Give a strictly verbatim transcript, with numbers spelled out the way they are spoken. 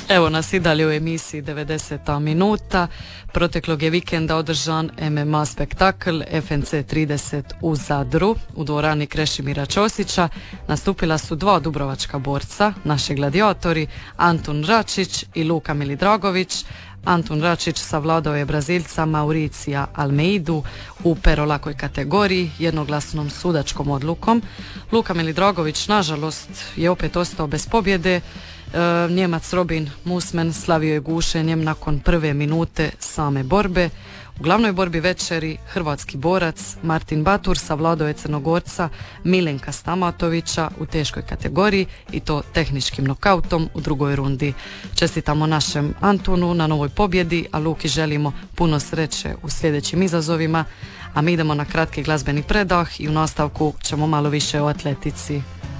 Evo nas i dalje u emisiji devedeseta minuta. Proteklog je vikenda održan M M A spektakl F N C trideset u Zadru u dvorani Krešimira Ćosića. Nastupila su dva dubrovačka borca, naši gladijatori Antun Račić i Luka Milidragović. Antun Račić savladao je Brazilca Mauricija Almeidu u perolakoj kategoriji jednoglasnom sudačkom odlukom. Luka Milidragović nažalost je opet ostao bez pobjede. E, Njemac Robin Musman slavio je gušenjem nakon prve minute same borbe. U glavnoj borbi večeri hrvatski borac Martin Batur savladao je Crnogorca Milenka Stamatovića u teškoj kategoriji i to tehničkim nokautom u drugoj rundi. Čestitamo našem Antunu na novoj pobjedi, a Luki želimo puno sreće u sljedećim izazovima, a mi idemo na kratki glazbeni predah i u nastavku ćemo malo više o atletici.